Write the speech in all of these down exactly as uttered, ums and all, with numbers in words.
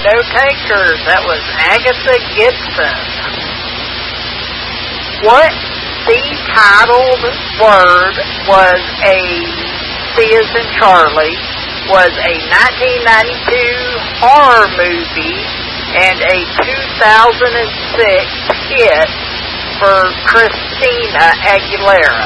no takers. That was Agatha Gibson. What C-titled word was a C as in Charlie, was a nineteen ninety-two horror movie and a two thousand six hit for Christina Aguilera?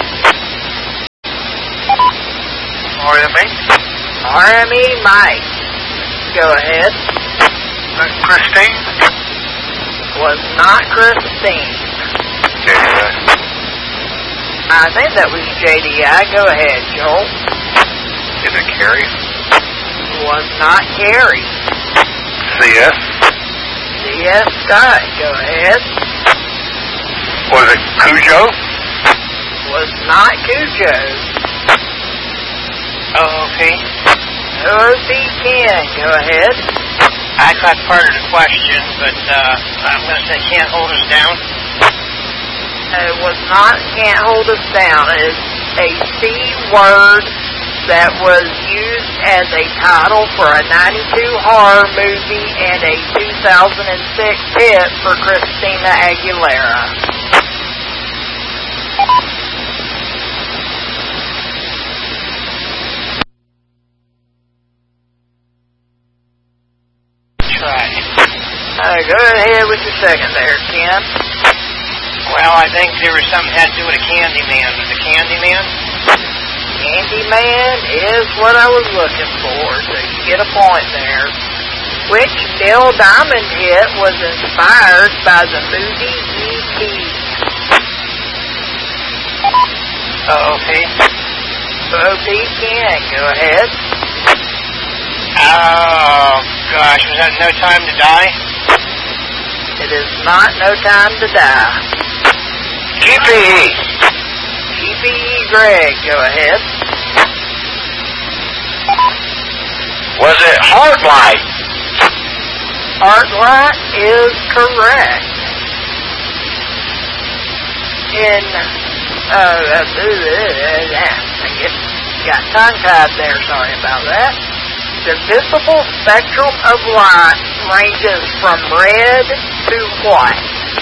R M E? R M E Mike. Go ahead. Uh, Christine? Was not Christine. J D I. I think that was J D I. Go ahead, Joel. Is it Carrie? Was not Carrie. C S? C S Scott. Go ahead. Was it Cujo? Was not Cujo. O O P? O O P Ken. Go ahead. I caught part of the question, but uh, I'm going to say can't hold us down. It was not Can't Hold Us Down. It's a C word that was used as a title for a ninety-two horror movie and a two thousand six hit for Christina Aguilera. Try. Uh, go ahead with your second there, Ken. Well, I think there was something that had to do with a Candyman. Was it Candyman? Candyman is what I was looking for, so you get a point there. Which Neil Diamond hit was inspired by the movie E T? O O P? O O P Ken, go ahead. Oh, gosh. Was that No Time to Die? It is not No Time to Die. G P E. G P E Greg, go ahead. Was it Heartlight? Heartlight is correct. In, uh, uh, I guess got tongue-tied there, sorry about that. The visible spectrum of light ranges from red to what?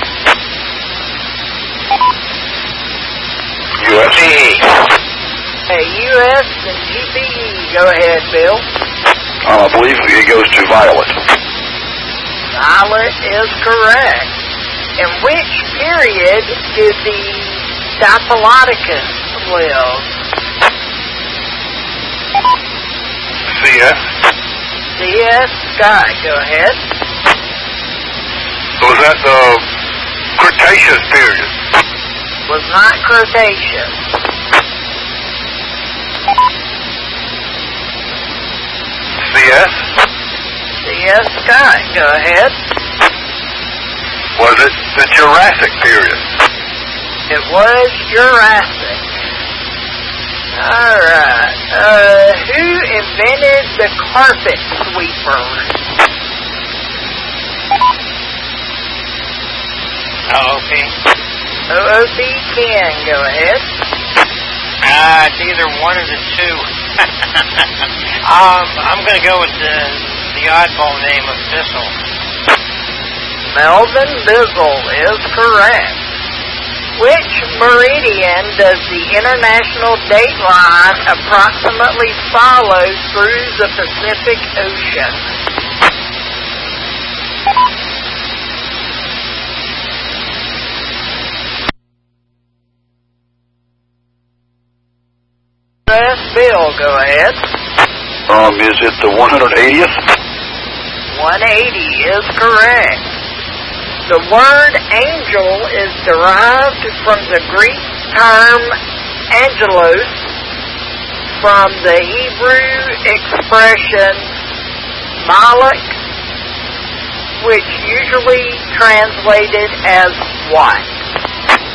U S G E. Hey, U S and G P E. Go ahead, Bill. Uh, I believe it goes to Violet. Violet is correct. In which period did the Diplodocus live? C S. C S Scott, go ahead. Was that the Cretaceous period? Was not Cretaceous. C S. C S Scott, go ahead. Was it the Jurassic period? It was Jurassic. Alright. Uh, who invented the carpet sweeper? O O P? O O P Ken, go ahead. Uh, it's either one of the two. um, I'm going to go with the, the oddball name of Bissell. Melvin Bissell is correct. Which meridian does the International Dateline approximately follow through the Pacific Ocean? Bill, go ahead. Um, is it the one hundred eightieth? one eighty is correct. The word angel is derived from the Greek term angelos, from the Hebrew expression malach, which usually translated as what?